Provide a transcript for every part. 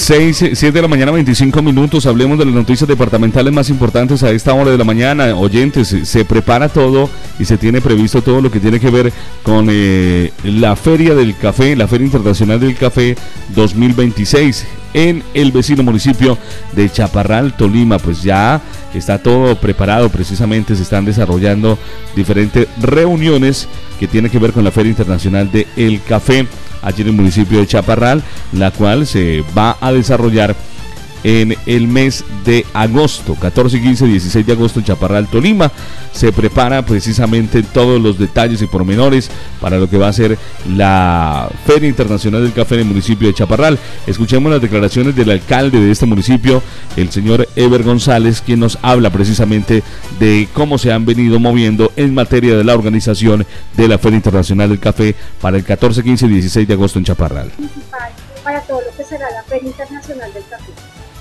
7 de la mañana, 25 minutos. Hablemos de las noticias departamentales más importantes a esta hora de la mañana. Oyentes, se prepara todo y se tiene previsto todo lo que tiene que ver con la Feria del Café, la Feria Internacional del Café 2026 en el vecino municipio de Chaparral, Tolima. Pues ya está todo preparado, precisamente se están desarrollando diferentes reuniones que tienen que ver con la Feria Internacional del Café allí en el municipio de Chaparral, la cual se va a desarrollar en el mes de agosto, 14, 15, 16 de agosto en Chaparral, Tolima. Se prepara precisamente todos los detalles y pormenores para lo que va a ser la Feria Internacional del Café en el municipio de Chaparral. Escuchemos las declaraciones del alcalde de este municipio, el señor Eber González, quien nos habla precisamente de cómo se han venido moviendo en materia de la organización de la Feria Internacional del Café para el 14, 15 y 16 de agosto en Chaparral. Para todo lo que será la Feria Internacional del Café.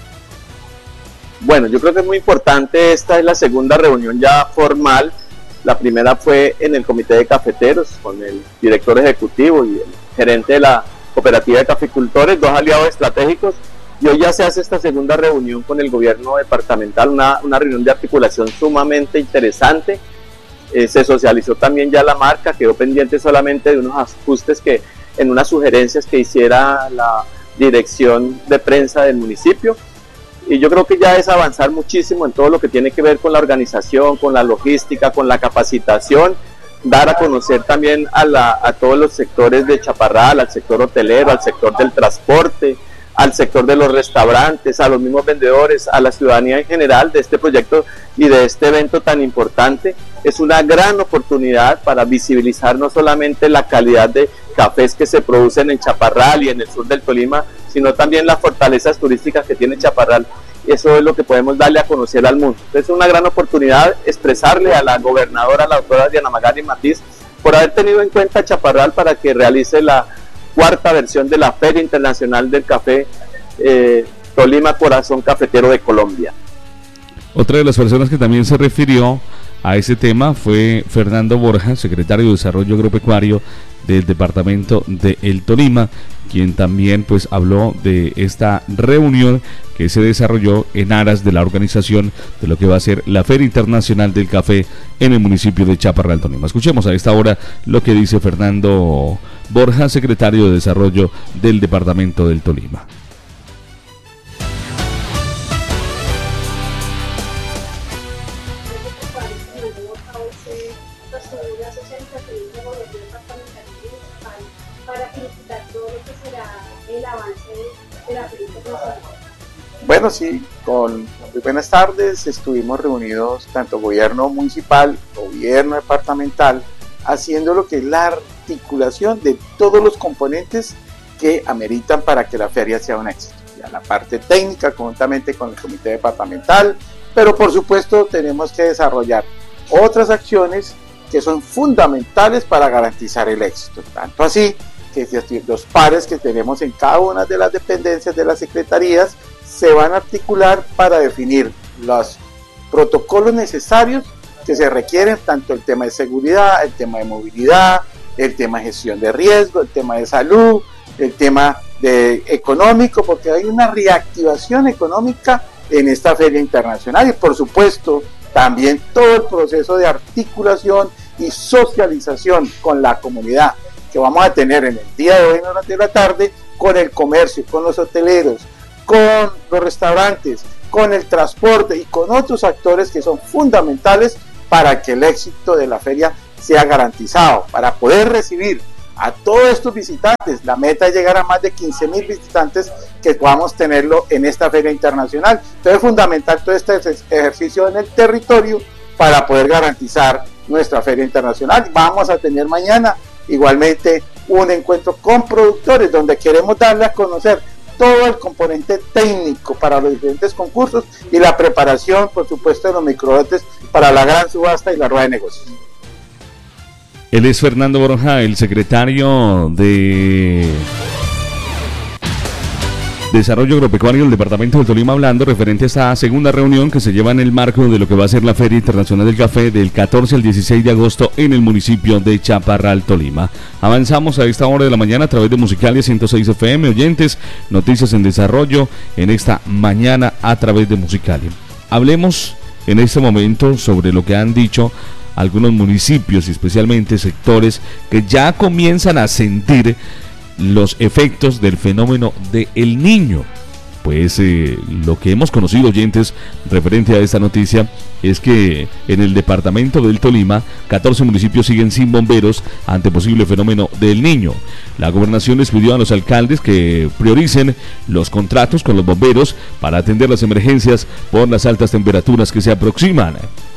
Bueno, yo creo que es muy importante, esta es la segunda reunión ya formal. La primera fue en el Comité de Cafeteros con el director ejecutivo y el gerente de la Cooperativa de Caficultores, dos aliados estratégicos, y hoy ya se hace esta segunda reunión con el gobierno departamental, una reunión de articulación sumamente interesante. Se socializó también ya la marca, quedó pendiente solamente de unos ajustes que en unas sugerencias que hiciera la dirección de prensa del municipio. Y yo creo que ya es avanzar muchísimo en todo lo que tiene que ver con la organización, con la logística, con la capacitación, dar a conocer también a todos los sectores de Chaparral, al sector hotelero, al sector del transporte, al sector de los restaurantes, a los mismos vendedores, a la ciudadanía en general de este proyecto y de este evento tan importante. Es una gran oportunidad para visibilizar no solamente la calidad de cafés que se producen en Chaparral y en el sur del Tolima, sino también las fortalezas turísticas que tiene Chaparral. Eso es lo que podemos darle a conocer al mundo. Entonces es una gran oportunidad expresarle a la gobernadora, la doctora Diana Magali Matiz, por haber tenido en cuenta Chaparral para que realice la cuarta versión de la Feria Internacional del Café Tolima, Corazón Cafetero de Colombia. Otra de las personas que también se refirió a ese tema fue Fernando Borja, secretario de Desarrollo Agropecuario del departamento de El Tolima, quien también pues habló de esta reunión que se desarrolló en aras de la organización de lo que va a ser la Feria Internacional del Café en el municipio de Chaparral, Tolima. Escuchemos a esta hora lo que dice Fernando Borja, secretario de Desarrollo del departamento del Tolima. Bueno, sí, con muy buenas tardes, estuvimos reunidos tanto gobierno municipal, gobierno departamental, haciendo lo que es la articulación de todos los componentes que ameritan para que la feria sea un éxito. Ya la parte técnica, conjuntamente con el comité departamental, pero por supuesto tenemos que desarrollar otras acciones que son fundamentales para garantizar el éxito. Tanto así que los pares que tenemos en cada una de las dependencias de las secretarías se van a articular para definir los protocolos necesarios que se requieren, tanto el tema de seguridad, el tema de movilidad, el tema de gestión de riesgo, el tema de salud, el tema de económico, porque hay una reactivación económica en esta feria internacional y por supuesto también todo el proceso de articulación y socialización con la comunidad que vamos a tener en el día de hoy durante la tarde, con el comercio, con los hoteleros, con los restaurantes, con el transporte y con otros actores que son fundamentales para que el éxito de la feria sea garantizado, para poder recibir a todos estos visitantes. La meta es llegar a más de 15,000 visitantes que podamos tenerlo en esta feria internacional. Entonces es fundamental todo este ejercicio en el territorio para poder garantizar nuestra feria internacional. Vamos a tener mañana igualmente un encuentro con productores donde queremos darle a conocer todo el componente técnico para los diferentes concursos y la preparación, por supuesto, de los microlotes para la gran subasta y la rueda de negocios. Él es Fernando Borja, el secretario de Desarrollo Agropecuario del Departamento del Tolima, hablando referente a esta segunda reunión que se lleva en el marco de lo que va a ser la Feria Internacional del Café del 14 al 16 de agosto en el municipio de Chaparral, Tolima. Avanzamos a esta hora de la mañana a través de Musicalia 106 FM, oyentes, noticias en desarrollo en esta mañana a través de Musicalia. Hablemos en este momento sobre lo que han dicho algunos municipios y especialmente sectores que ya comienzan a sentir los efectos del fenómeno de El Niño. Pues lo que hemos conocido, oyentes, referente a esta noticia, es que en el departamento del Tolima, 14 municipios siguen sin bomberos ante posible fenómeno del Niño. La gobernación les pidió a los alcaldes que prioricen los contratos con los bomberos para atender las emergencias por las altas temperaturas que se aproximan.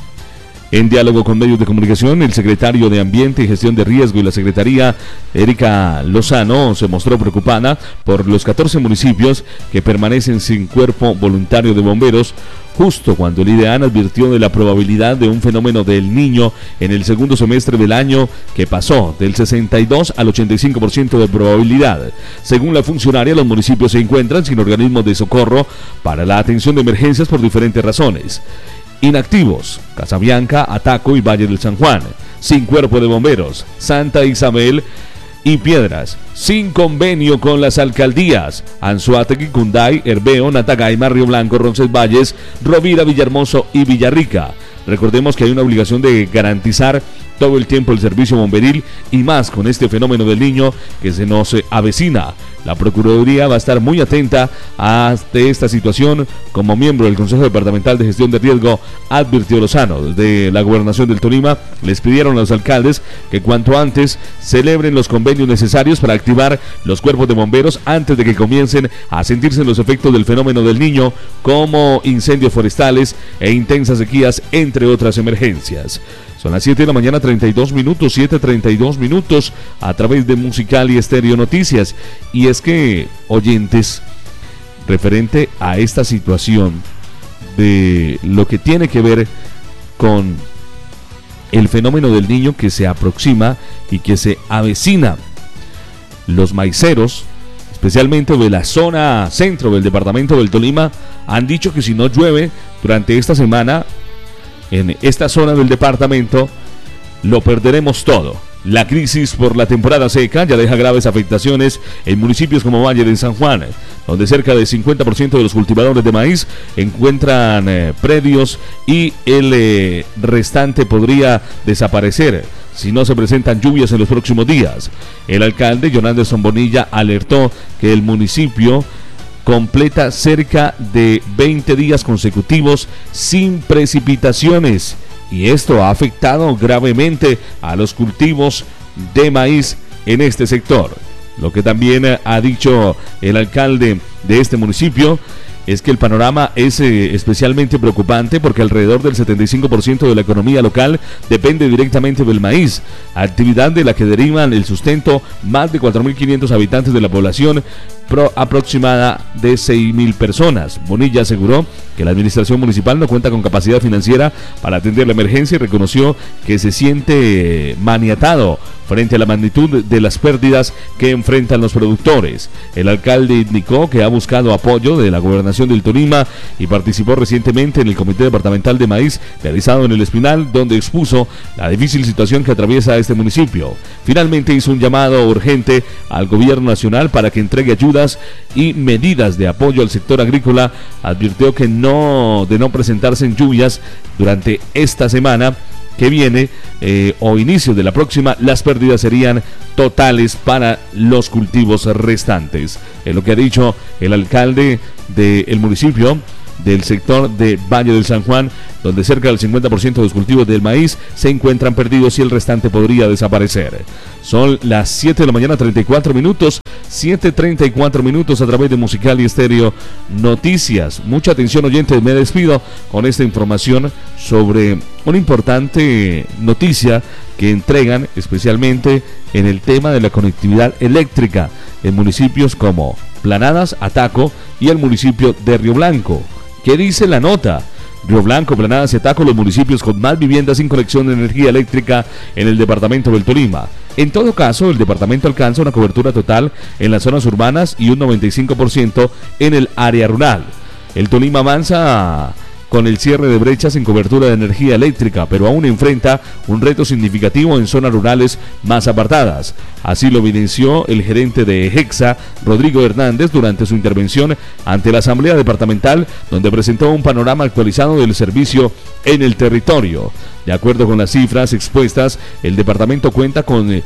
En diálogo con medios de comunicación, el secretario de Ambiente y Gestión de Riesgo y la secretaría, Erika Lozano, se mostró preocupada por los 14 municipios que permanecen sin cuerpo voluntario de bomberos, justo cuando el IDEAN advirtió de la probabilidad de un fenómeno del Niño en el segundo semestre del año, que pasó del 62 al 85% de probabilidad. Según la funcionaria, los municipios se encuentran sin organismos de socorro para la atención de emergencias por diferentes razones. Inactivos: Casabianca, Ataco y Valle del San Juan. Sin cuerpo de bomberos: Santa Isabel y Piedras. Sin convenio con las alcaldías: Anzoátegui, Cunday, Herveo, Natagaima, Río Blanco, Roncesvalles, Rovira, Villahermoso y Villarrica. Recordemos que hay una obligación de garantizar todo el tiempo el servicio bomberil, y más con este fenómeno del Niño que se nos avecina. La Procuraduría va a estar muy atenta a esta situación. Como miembro del Consejo Departamental de Gestión de Riesgo, advirtió Lozano. Desde la Gobernación del Tolima les pidieron a los alcaldes que cuanto antes celebren los convenios necesarios para activar los cuerpos de bomberos antes de que comiencen a sentirse los efectos del fenómeno del Niño, como incendios forestales e intensas sequías, entre otras emergencias. Son las 7 de la mañana, 32 minutos, 7:32 minutos, a través de Musicalia Estéreo Noticias. Y es que, oyentes, referente a esta situación de lo que tiene que ver con el fenómeno del Niño que se aproxima y que se avecina, los maiceros, especialmente de la zona centro del departamento del Tolima, han dicho que si no llueve durante esta semana en esta zona del departamento, lo perderemos todo. La crisis por la temporada seca ya deja graves afectaciones en municipios como Valle de San Juan, donde cerca del 50% de los cultivadores de maíz encuentran predios, y el restante podría desaparecer si no se presentan lluvias en los próximos días. El alcalde, John Anderson Bonilla, alertó que el municipio completa cerca de 20 días consecutivos sin precipitaciones, y esto ha afectado gravemente a los cultivos de maíz en este sector. Lo que también ha dicho el alcalde de este municipio es que el panorama es especialmente preocupante porque alrededor del 75% de la economía local depende directamente del maíz, actividad de la que derivan el sustento más de 4.500 habitantes de la población aproximada de 6.000 personas. Bonilla aseguró que la administración municipal no cuenta con capacidad financiera para atender la emergencia y reconoció que se siente maniatado frente a la magnitud de las pérdidas que enfrentan los productores. El alcalde indicó que ha buscado apoyo de la Gobernación del Tolima y participó recientemente en el Comité Departamental de Maíz realizado en El Espinal, donde expuso la difícil situación que atraviesa este municipio. Finalmente hizo un llamado urgente al gobierno nacional para que entregue ayudas y medidas de apoyo al sector agrícola. Advirtió que de no presentarse en lluvias durante esta semana que viene o inicio de la próxima, las pérdidas serían totales para los cultivos restantes. Es lo que ha dicho el alcalde del municipio del sector de Valle del San Juan, donde cerca del 50% de los cultivos del maíz se encuentran perdidos y el restante podría desaparecer. Son las 7 de la mañana, 34 minutos, 7:34 minutos, a través de Musicalia Estéreo Noticias. Mucha atención, oyentes, me despido con esta información sobre una importante noticia que entregan especialmente en el tema de la conectividad eléctrica en municipios como Planadas, Ataco y el municipio de Río Blanco. ¿Qué dice la nota? Río Blanco, Planadas y Ataco, los municipios con más viviendas sin conexión de energía eléctrica en el departamento del Tolima. En todo caso, el departamento alcanza una cobertura total en las zonas urbanas y un 95% en el área rural. El Tolima avanza con el cierre de brechas en cobertura de energía eléctrica, pero aún enfrenta un reto significativo en zonas rurales más apartadas. Así lo evidenció el gerente de HEXA, Rodrigo Hernández, durante su intervención ante la Asamblea Departamental, donde presentó un panorama actualizado del servicio en el territorio. De acuerdo con las cifras expuestas, el departamento cuenta con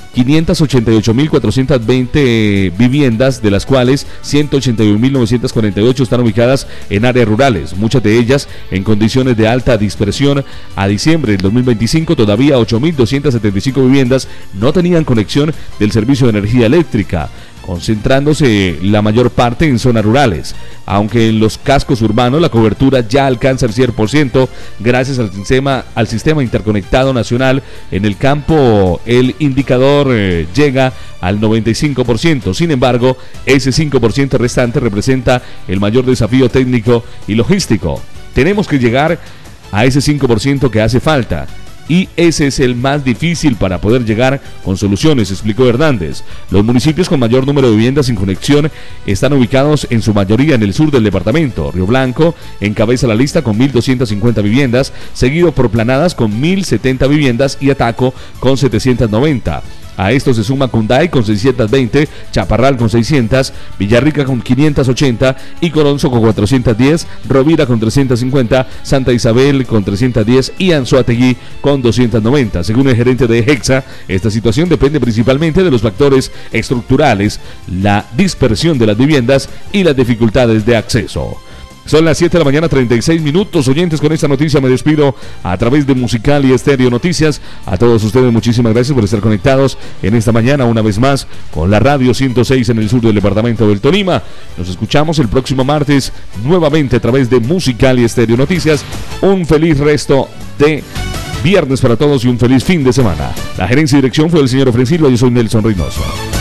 588.420 viviendas, de las cuales 181.948 están ubicadas en áreas rurales, muchas de ellas en condiciones de alta dispersión. A diciembre del 2025, todavía 8.275 viviendas no tenían conexión del servicio de energía eléctrica, concentrándose la mayor parte en zonas rurales, aunque en los cascos urbanos la cobertura ya alcanza el 100% gracias al sistema interconectado nacional. En el campo el indicador llega al 95%, sin embargo ese 5% restante representa el mayor desafío técnico y logístico. Tenemos que llegar a ese 5% que hace falta, y ese es el más difícil para poder llegar con soluciones, explicó Hernández. Los municipios con mayor número de viviendas sin conexión están ubicados en su mayoría en el sur del departamento. Río Blanco encabeza la lista con 1.250 viviendas, seguido por Planadas con 1.070 viviendas y Ataco con 790. A esto se suma Cunday con 620, Chaparral con 600, Villarrica con 580 y Coronzo con 410, Rovira con 350, Santa Isabel con 310 y Anzoátegui con 290. Según el gerente de HEXA, esta situación depende principalmente de los factores estructurales, la dispersión de las viviendas y las dificultades de acceso. Son las 7 de la mañana, 36 minutos. Oyentes, con esta noticia me despido a través de Musical y Estéreo Noticias. A todos ustedes, muchísimas gracias por estar conectados en esta mañana, una vez más, con la Radio 106 en el sur del departamento del Tolima. Nos escuchamos el próximo martes, nuevamente a través de Musical y Estéreo Noticias. Un feliz resto de viernes para todos y un feliz fin de semana. La gerencia y dirección fue el señor Efren Silva. Yo soy Nelson Reynoso.